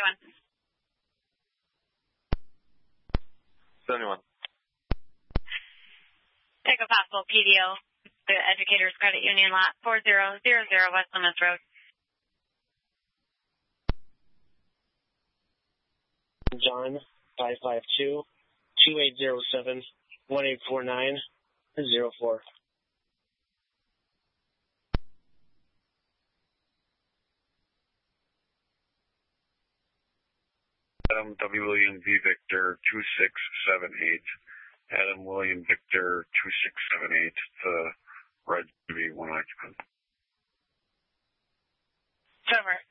71. Take a possible PDO. The Educators Credit Union lot 4000 West Lemons Road. John 552-2807-1849-04. Adam W. William V. Victor 2678. Adam William Victor 2678. The Red V1 occupant. Over.